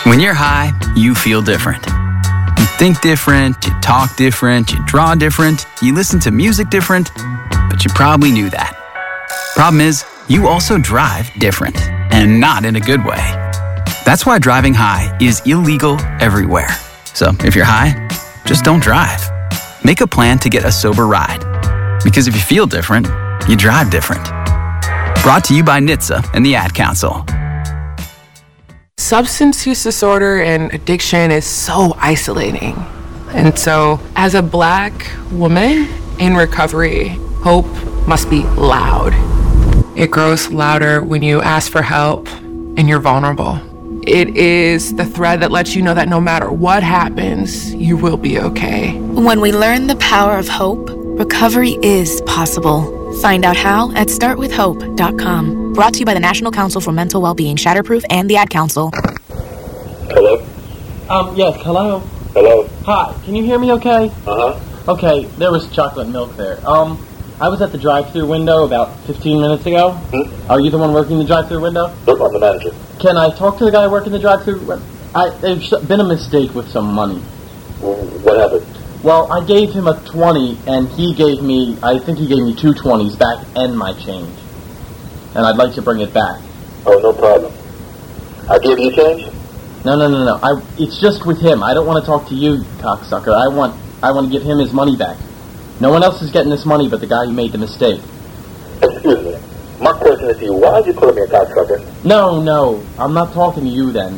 When you're high, you feel different. You think different, you talk different, you draw different, you listen to music different, but you probably knew that. Problem is, you also drive different, and not in a good way. That's why driving high is illegal everywhere. So if you're high, just don't drive. Make a plan to get a sober ride. Because if you feel different, you drive different. Brought to you by NHTSA and the Ad Council. Substance use disorder and addiction is so isolating. And so, as a Black woman in recovery, hope must be loud. It grows louder when you ask for help and you're vulnerable. It is the thread that lets you know that no matter what happens, you will be okay. When we learn the power of hope, recovery is possible. Find out how at startwithhope.com. Brought to you by the National Council for Mental Wellbeing, Shatterproof, and the Ad Council. Hello? Yes, hello? Hello? Hi, can you hear me okay? Uh-huh. Okay, there was chocolate milk there. I was at the drive-thru window about 15 minutes ago. Are you the one working the drive-thru window? Nope, I'm the manager. Can I talk to the guy working the drive-thru? There's been a mistake with some money. What happened? Well, I gave him a 20, and I think he gave me two 20s back and my change. And I'd like to bring it back. Oh, no problem. I gave you change? No. It's just with him. I don't want to talk to you, cocksucker. I want to give him his money back. No one else is getting this money but the guy who made the mistake. Excuse me. My question is to you, why did you call me a cocksucker? No. I'm not talking to you then.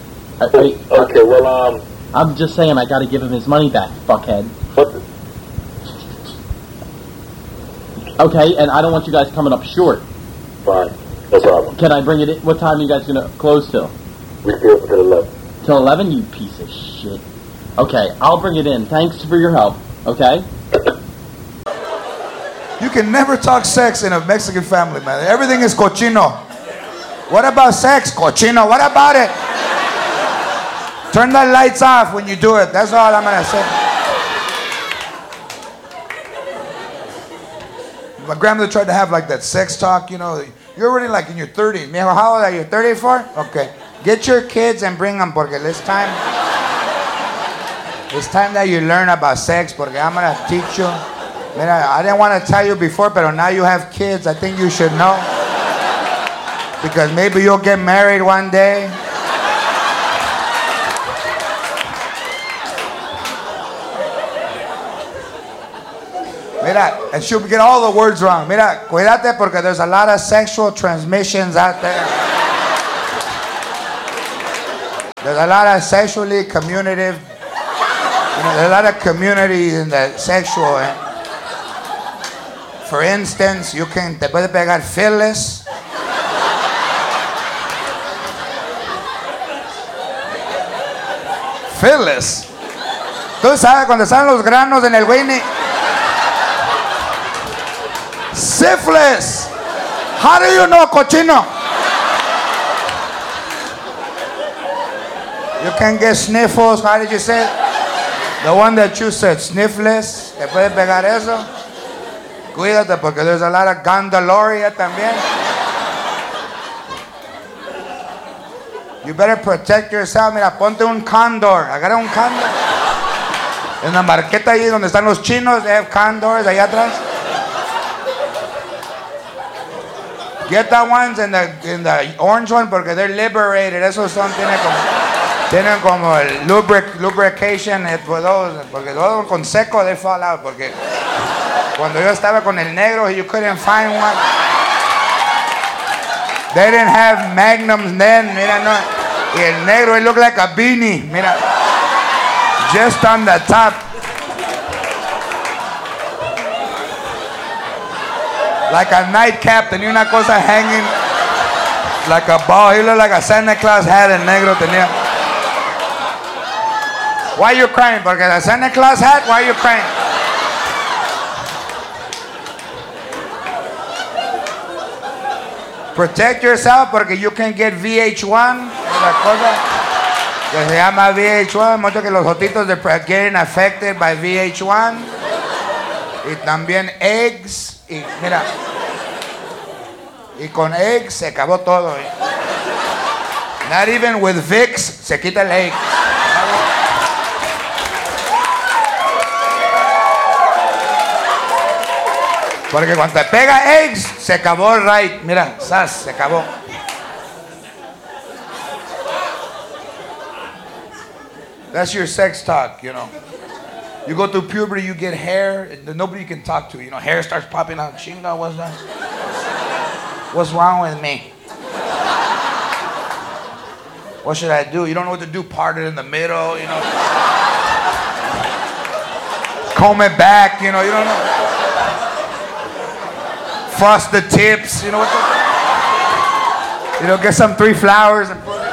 I'm just saying I gotta give him his money back, fuckhead. What? Okay, and I don't want you guys coming up short. Fine. No problem. Can I bring it in? What time are you guys gonna close till? We'll be open till 11. Till 11, you piece of shit. Okay, I'll bring it in. Thanks for your help, okay? You can never talk sex in a Mexican family, man. Everything is cochino. What about sex? Cochino. What about it? Turn the lights off when you do it. That's all I'm going to say. My grandmother tried to have like that sex talk, you know. You're already like in your 30s. Mijo, how old are you? 34? Okay. Get your kids and bring them porque it's time that you learn about sex porque I'm going to teach you. Mira, I didn't want to tell you before, but now you have kids. I think you should know. Because maybe you'll get married one day. Mira, and she'll get all the words wrong. Mira, cuídate porque there's a lot of sexual transmissions out there. There's a lot of sexually communicative, there's a lot of community in the sexual. For instance, te puede pegar Phyllis. Phyllis. Tú sabes cuando están los granos en el Winnie. Syphilis. How do you know, cochino? You can get sniffles. How did you say it? The one that you said, sniffless. ¿Te puede pegar eso? Cuídate porque there's a lot of gondoloria también. You better protect yourself. Mira, ponte un condor. Agarra un condor. En la marqueta ahí donde están los chinos, they have condors allá atrás. Get that ones in the orange one porque they're liberated. Esos son, tienen como el lubrication for those. Porque todo con seco they fall out. Porque cuando yo estaba con el negro, you couldn't find one. They didn't have magnums then. Mira, no. Y el negro, it looked like a beanie. Mira. Just on the top. Like a nightcap, tenía una cosa hanging like a ball. He looked like a Santa Claus hat, el negro tenía. Why are you crying? Porque the Santa Claus hat, why are you crying? Protect yourself porque you can get VH1, la cosa que se llama VH1, mucho que los jotitos getting affected by VH1 y también eggs y mira y con eggs se acabó todo. Not even with Vicks, se quita el ache. Porque cuando te pega eggs, se acabó el right. Mira, sas, se acabó. That's your sex talk, you know. You go through puberty, you get hair, and nobody you can talk to. You know, hair starts popping out. Chinga, what's that? What's wrong with me? What should I do? You don't know what to do. Part it in the middle, you know. Comb it back, you know. You don't know. Frost the tips, you know what? You know, get some 3 flowers and put it.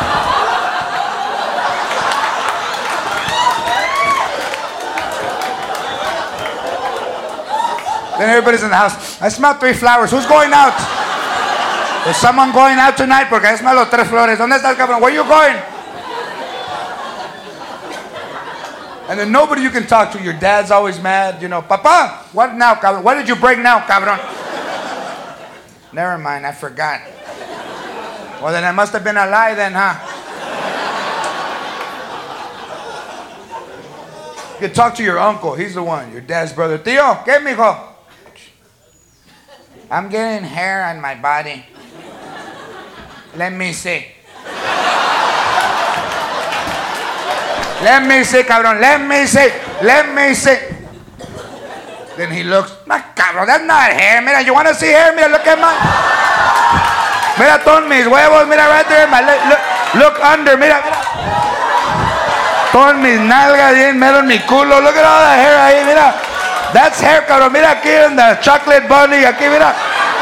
Then everybody's in the house. I smell 3 flowers. Who's going out? Is someone going out tonight? Porque I smell los 3 flores. ¿Dónde está el cabrón? Where you going? And then nobody you can talk to. Your dad's always mad. You know, Papa, what now, cabrón? What did you break now, cabrón? Never mind, I forgot. Well, then it must have been a lie then, huh? You talk to your uncle. He's the one. Your dad's brother. Tío, ¿qué, mijo? I'm getting hair on my body. Let me see. Let me see, cabrón. Let me see. Let me see. Then he looks. No, cabrón, that's not hair. Mira, you want to see hair? Mira, look at my. Mira, todos mis huevos. Mira, right there. My look under. Mira, mira. Todas mis nalgas bien, mero en mi culo. Look at all that hair ahí. Mira. That's hair, cabrón. Mira aquí en the chocolate bunny. Aquí, mira.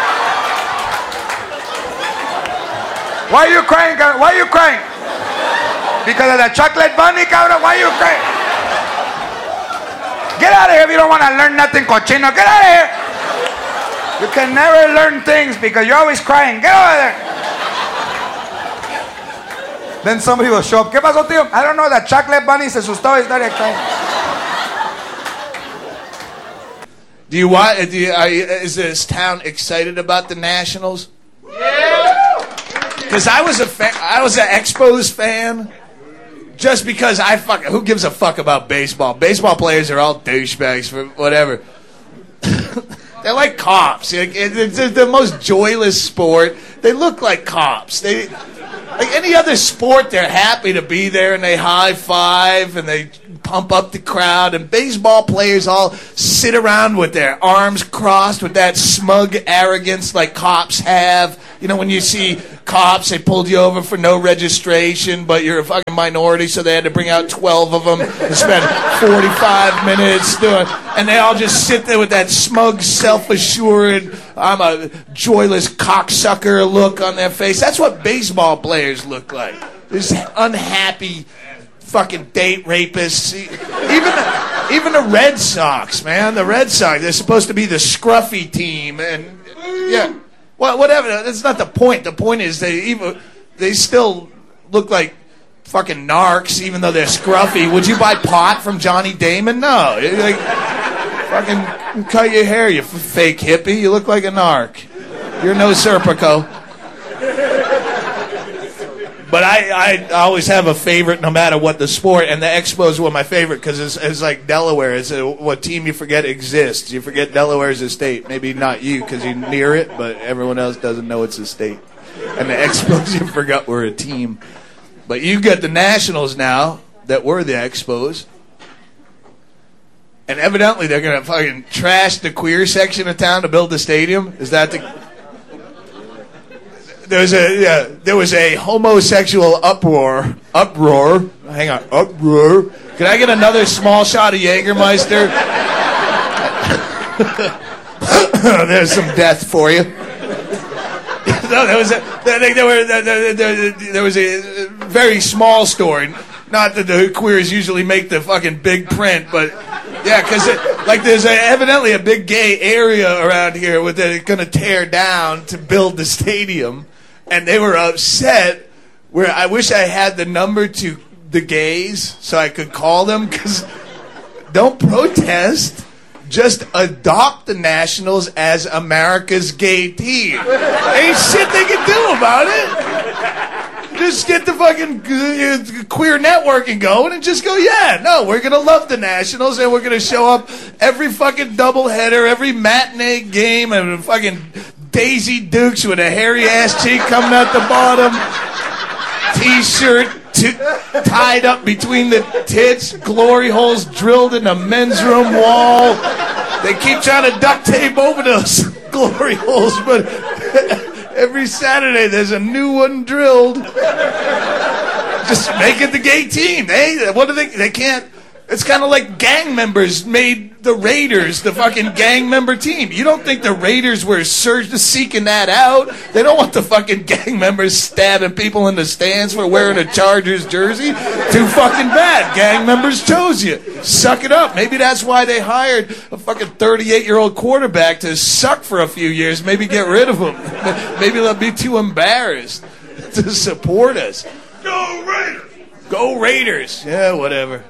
Why are you crying, cabrón? Why are you crying? Because of the chocolate bunny, cabrón? Why are you crying? Get out of here if you don't want to learn nothing, cochino. Get out of here. You can never learn things because you're always crying. Get over there. Then somebody will show up. ¿Qué pasó, tío? I don't know. The chocolate bunny se asustó y started crying. Is this town excited about the Nationals? Because I was an Expos fan. Just because who gives a fuck about baseball? Baseball players are all douchebags for whatever. They're like cops. It's the most joyless sport. They look like cops. Like any other sport, they're happy to be there and they high five and they pump up the crowd. And baseball players all sit around with their arms crossed with that smug arrogance like cops have. You know, when you see cops, they pulled you over for no registration, but you're a fucking minority, so they had to bring out 12 of them and spend 45 minutes doing. And they all just sit there with that smug, self-assured, I'm a joyless cocksucker look on their face. That's what baseball players look like. This unhappy fucking date rapists. Even the Red Sox, man. The Red Sox, they're supposed to be the scruffy team. And, yeah. Well, whatever. That's not the point. The point is they still look like fucking narcs, even though they're scruffy. Would you buy pot from Johnny Damon? No. Like, fucking cut your hair, you fake hippie. You look like a narc. You're no Serpico. But I always have a favorite no matter what the sport, and the Expos were my favorite because it's like Delaware. It's what team you forget exists. You forget Delaware's a state. Maybe not you because you're near it, but everyone else doesn't know it's a state. And the Expos you forgot were a team. But you got the Nationals now that were the Expos. And evidently they're going to fucking trash the queer section of town to build the stadium. Is that the... There was a homosexual uproar. Hang on, uproar. Can I get another small shot of Jägermeister? There's some death for you. No, there was a very small story. Not that the queers usually make the fucking big print, but yeah, because there's evidently a big gay area around here that they're going to tear down to build the stadium. And they were upset where I wish I had the number to the gays so I could call them, because don't protest. Just adopt the Nationals as America's gay team. Ain't shit they can do about it. just get the fucking queer networking going and just go, yeah, no, we're going to love the Nationals and we're going to show up every fucking doubleheader, every matinee game, and fucking Daisy Dukes with a hairy ass cheek coming out the bottom, T-shirt tied up between the tits, glory holes drilled in the men's room wall. They keep trying to duct tape over those glory holes, but every Saturday there's a new one drilled. Just make it the gay team. What do they can't. It's kind of like gang members made the Raiders the fucking gang member team. You don't think the Raiders were seeking that out? They don't want the fucking gang members stabbing people in the stands for wearing a Chargers jersey. Too fucking bad. Gang members chose you. Suck it up. Maybe that's why they hired a fucking 38-year-old quarterback to suck for a few years. Maybe get rid of him. Maybe they'll be too embarrassed to support us. Go Raiders! Go Raiders. Yeah, whatever.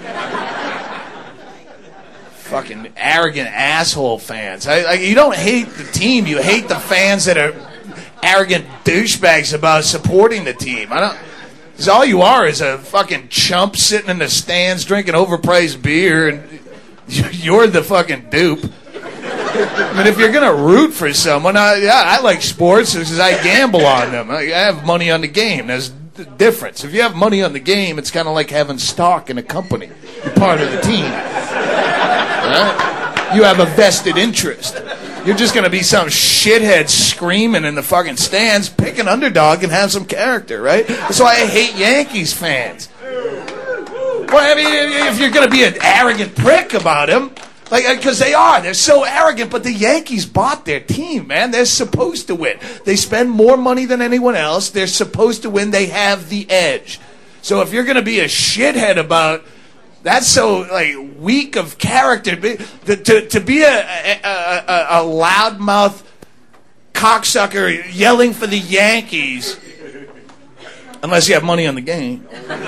Fucking arrogant asshole fans. You don't hate the team. You hate the fans that are arrogant douchebags about supporting the team. Because all you are is a fucking chump sitting in the stands drinking overpriced beer, and you're the fucking dupe. I mean, if you're going to root for someone, I like sports because I gamble on them. I have money on the game. There's the difference. If you have money on the game, it's kind of like having stock in a company. You're part of the team. Right? You have a vested interest. You're just going to be some shithead screaming in the fucking stands. Pick an underdog and have some character, right? That's why I hate Yankees fans. Well, I mean, if you're going to be an arrogant prick about them, because they're so arrogant, but the Yankees bought their team, man. They're supposed to win. They spend more money than anyone else. They're supposed to win. They have the edge. So if you're going to be a shithead about, that's so weak of character. To be a loudmouth cocksucker yelling for the Yankees, unless you have money on the game.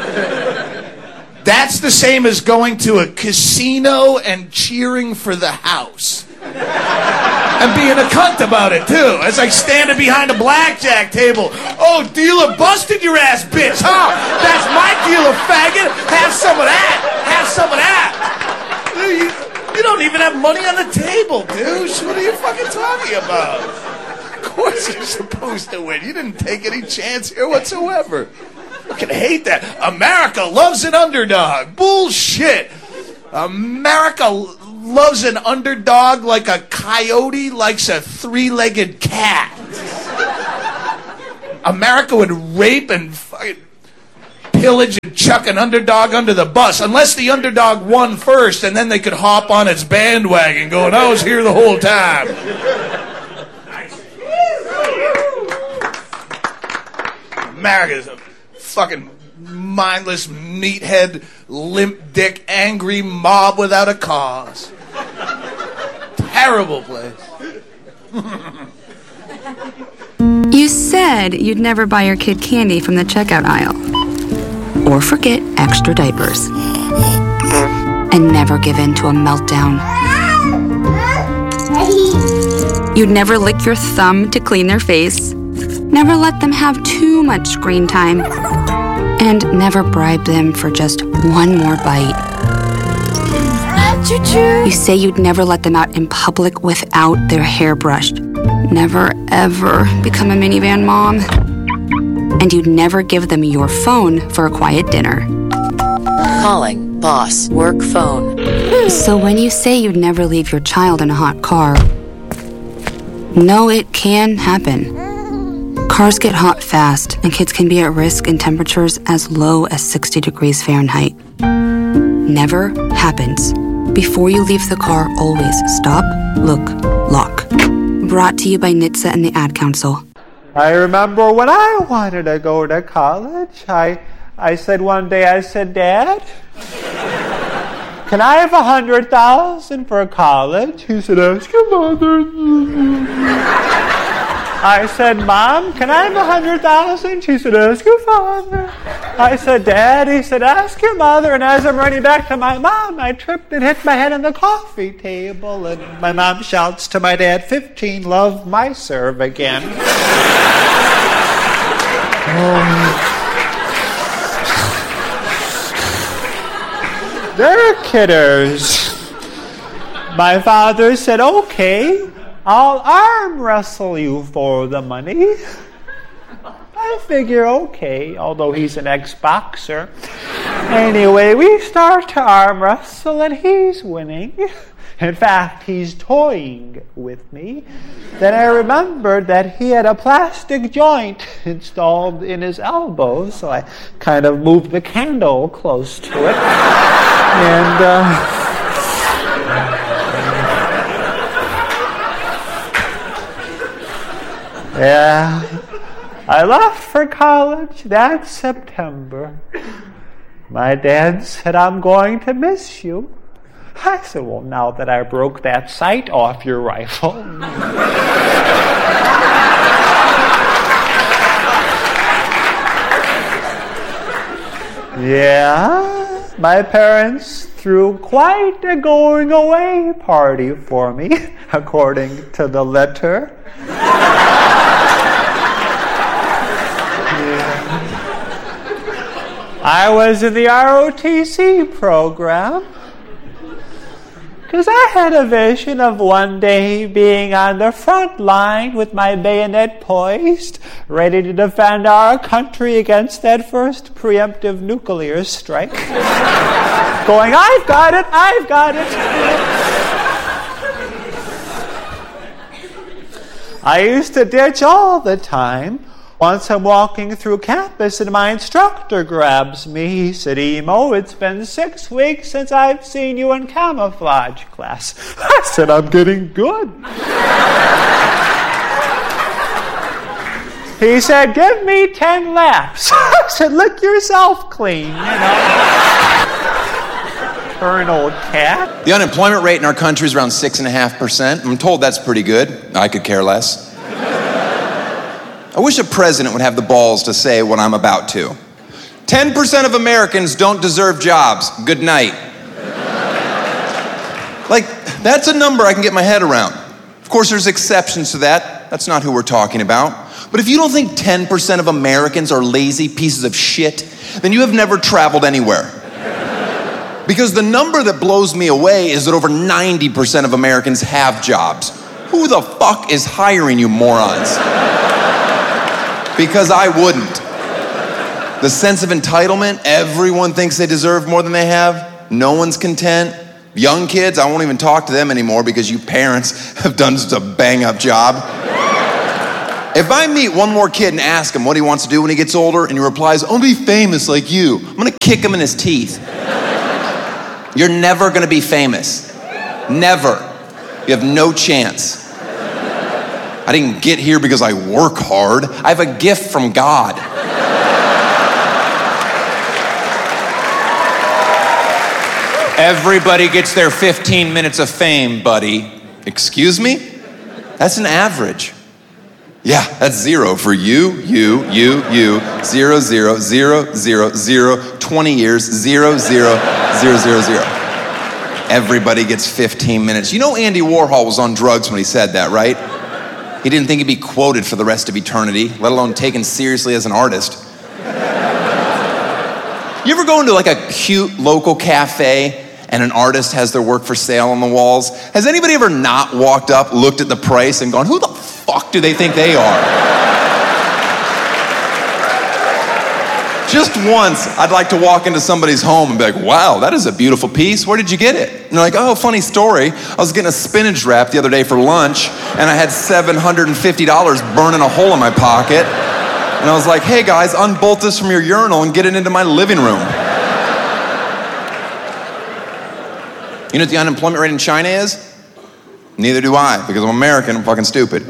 That's the same as going to a casino and cheering for the house. And being a cunt about it, too. It's like standing behind a blackjack table. Oh, dealer busted your ass, bitch, huh? That's my dealer, faggot. Have some of that. Have some of that. You don't even have money on the table, douche. What are you fucking talking about? Of course you're supposed to win. You didn't take any chance here whatsoever. I fucking hate that. America loves an underdog. Bullshit. America loves an underdog like a coyote likes a three-legged cat. America would rape and fucking pillage and chuck an underdog under the bus, unless the underdog won first, and then they could hop on its bandwagon going, I was here the whole time. America's a fucking mindless, meathead, limp dick, angry mob without a cause. Terrible place. You said you'd never buy your kid candy from the checkout aisle. Or forget extra diapers. And never give in to a meltdown. You'd never lick your thumb to clean their face. Never let them have too much screen time. And never bribe them for just one more bite. You say you'd never let them out in public without their hair brushed. Never, ever become a minivan mom. And you'd never give them your phone for a quiet dinner. Calling boss work phone. So when you say you'd never leave your child in a hot car, no, it can happen. Cars get hot fast, and kids can be at risk in temperatures as low as 60 degrees Fahrenheit. Never happens. Before you leave the car, always stop, look, lock. Brought to you by NHTSA and the Ad Council. I remember when I wanted to go to college, I said one day, Dad, can I have $100,000 for college? He said, ask your mother. I said, Mom, can I have $100,000? She said, ask your father. I said, Dad. He said, ask your mother. And as I'm running back to my mom, I tripped and hit my head on the coffee table. And my mom shouts to my dad, 15, love my serve again. They're kidders. My father said, okay, I'll arm wrestle you for the money. I figure, okay, although he's an ex-boxer. Anyway, we start to arm wrestle and he's winning. In fact, he's toying with me. Then I remembered that he had a plastic joint installed in his elbow, so I kind of moved the candle close to it. And, yeah, I left for college that September. My dad said, I'm going to miss you. I said, well, now that I broke that sight off your rifle. Yeah, my parents threw quite a going away party for me, according to the letter. I was in the ROTC program because I had a vision of one day being on the front line with my bayonet poised, ready to defend our country against that first preemptive nuclear strike. Going, I've got it, I've got it. I used to ditch all the time. Once I'm walking through campus and my instructor grabs me. He said, Emo, it's been 6 weeks since I've seen you in camouflage class. I said, I'm getting good. He said, give me 10 laps. I said, lick yourself clean, you know. Or an old cat. The unemployment rate in our country is around 6.5%. I'm told that's pretty good. I could care less. I wish a president would have the balls to say what I'm about to. 10% of Americans don't deserve jobs. Good night. Like, that's a number I can get my head around. Of course, there's exceptions to that. That's not who we're talking about. But if you don't think 10% of Americans are lazy pieces of shit, then you have never traveled anywhere. Because the number that blows me away is that over 90% of Americans have jobs. Who the fuck is hiring you morons? Because I wouldn't. The sense of entitlement, everyone thinks they deserve more than they have. No one's content. Young kids, I won't even talk to them anymore because you parents have done just a bang-up job. If I meet one more kid and ask him what he wants to do when he gets older and he replies, I'll be famous like you, I'm gonna kick him in his teeth. You're never gonna be famous. Never. You have no chance. I didn't get here because I work hard. I have a gift from God. Everybody gets their 15 minutes of fame, buddy. Excuse me? That's an average. Yeah, that's 0 for you, 0, 0, 0, 0, 0, 0, 20 years, 0, 0, 0, 0, 0. Everybody gets 15 minutes. You know Andy Warhol was on drugs when he said that, right? He didn't think he'd be quoted for the rest of eternity, let alone taken seriously as an artist. You ever go into like a cute local cafe and an artist has their work for sale on the walls? Has anybody ever not walked up, looked at the price, and gone, who the fuck do they think they are? Just once, I'd like to walk into somebody's home and be like, wow, that is a beautiful piece. Where did you get it? And they're like, oh, funny story. I was getting a spinach wrap the other day for lunch, and I had $750 burning a hole in my pocket. And I was like, hey guys, unbolt this from your urinal and get it into my living room. You know what the unemployment rate in China is? Neither do I, because I'm American, I'm fucking stupid.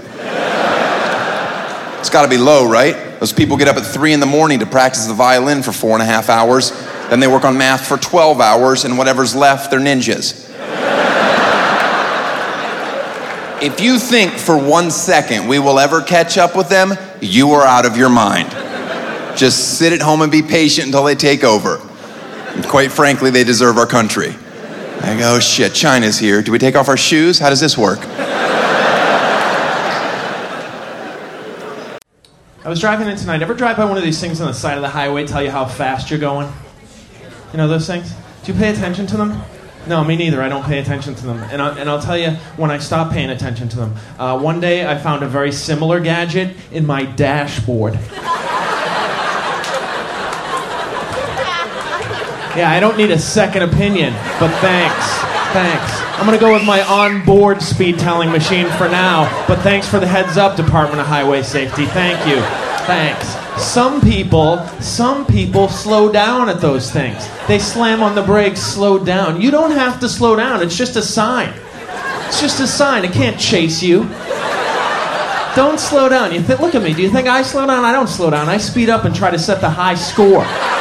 It's gotta be low, right? Those people get up at 3 in the morning to practice the violin for 4.5 hours. Then they work on math for 12 hours, and whatever's left, they're ninjas. If you think for 1 second we will ever catch up with them, you are out of your mind. Just sit at home and be patient until they take over. And quite frankly, they deserve our country. I go, oh shit, China's here. Do we take off our shoes? How does this work? I was driving in tonight. Ever drive by one of these things on the side of the highway tell you how fast you're going? You know those things? Do you pay attention to them? No, me neither. I don't pay attention to them. And I'll tell you when I stopped paying attention to them. One day I found a very similar gadget in my dashboard. Yeah, I don't need a second opinion, but thanks. I'm going to go with my onboard speed-telling machine for now, but thanks for the heads up, Department of Highway Safety. Thank you. Thanks. Some people slow down at those things. They slam on the brakes, slow down. You don't have to slow down. It's just a sign. It's just a sign. It can't chase you. Don't slow down. Look at me. Do you think I slow down? I don't slow down. I speed up and try to set the high score.